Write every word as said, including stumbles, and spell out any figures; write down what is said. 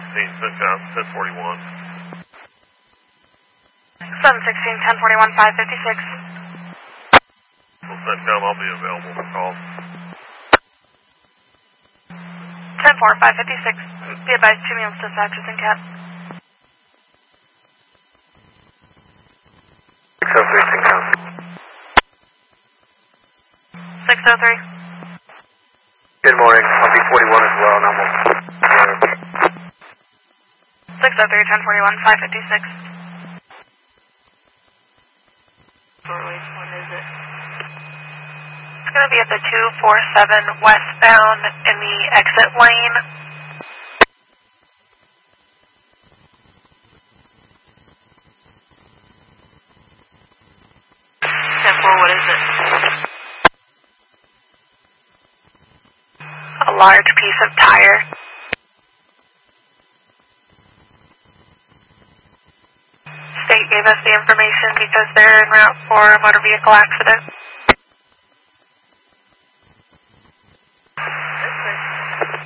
sixteen, CENTCOM, ten forty-one. seven sixteen, ten forty-one, five fifty-six. So CENTCOM, I'll be available to call. ten four, five fifty-six. Be advised, two meals dispatches in cat. six oh three, CENTCOM. six oh three. Good morning. I'll be forty-one as well, and I'm on. six oh three, ten forty-one, five fifty-six. When is it? It's going to be at the two four seven westbound in the exit lane. ten four, what is it? A large piece of tire. State gave us the information because they're en route for a motor vehicle accident.